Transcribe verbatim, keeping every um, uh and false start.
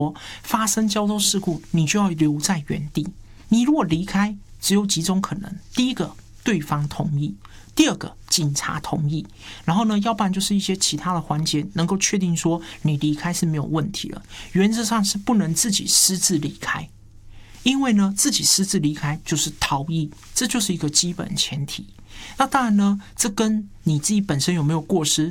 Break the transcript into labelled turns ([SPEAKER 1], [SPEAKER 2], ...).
[SPEAKER 1] 发生交通事故，你就要留在原地。你如果离开，只有几种可能：第一个，对方同意；第二个，警察同意。然后呢，要不然就是一些其他的环节能够确定说你离开是没有问题了。原则上是不能自己私自离开，因为呢，自己私自离开就是逃逸，这就是一个基本前提。那当然呢，这跟你自己本身有没有过失